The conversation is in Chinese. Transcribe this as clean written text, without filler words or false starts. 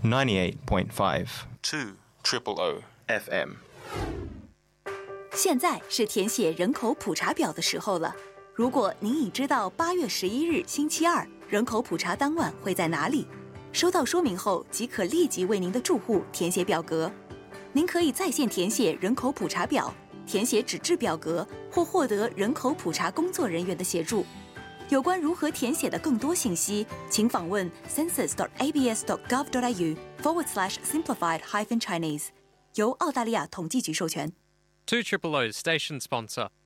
98.5 200 FM。 现在是填写人口普查表的时候了。如果您已知道8月11日星期二人口普查当晚会在哪里，收到说明后即可立即为您的住户填写表格。您可以在线填写人口普查表，填写纸质表格，或获得人口普查工作人员的协助。有关如何填写的更多信息，请访问 census.abs.gov.au/simplified-chinese， 由澳大利亚统计局授权。 200 station sponsor.